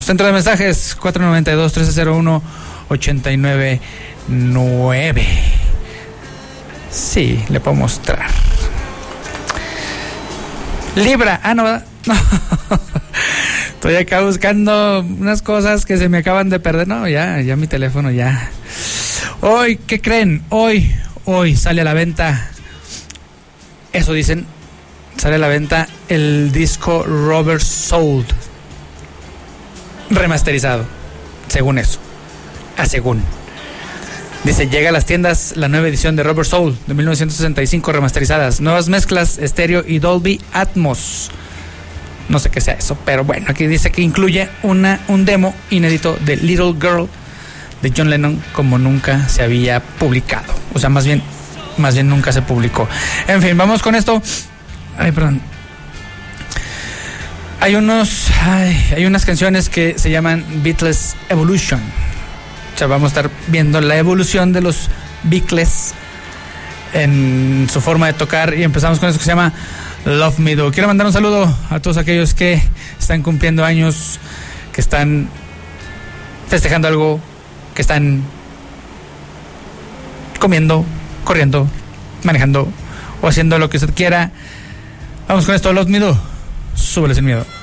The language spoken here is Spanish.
Centro de mensajes 492-1301-899. Sí, le puedo mostrar. Libra. No. Estoy acá buscando unas cosas que se me acaban de perder. No, ya mi teléfono ya. Hoy, ¿qué creen? Hoy sale a la venta. Eso dicen. Sale a la venta el disco Rubber Soul remasterizado, según eso. Según dice, llega a las tiendas la nueva edición de Rubber Soul de 1965 remasterizadas, nuevas mezclas, estéreo y Dolby Atmos. No sé qué sea eso, pero bueno, aquí dice que incluye un demo inédito de Little Girl de John Lennon, como nunca se había publicado. O sea, más bien nunca se publicó. En fin, vamos con esto. Perdón. Hay unas canciones que se llaman Beatles Evolution. O sea, vamos a estar viendo la evolución de los Beatles en su forma de tocar, y empezamos con eso que se llama Love Me Do. Quiero mandar un saludo a todos aquellos que están cumpliendo años, que están festejando algo, que están comiendo, corriendo, manejando o haciendo lo que usted quiera. Vamos con esto, Love Me Do. Súbele sin miedo.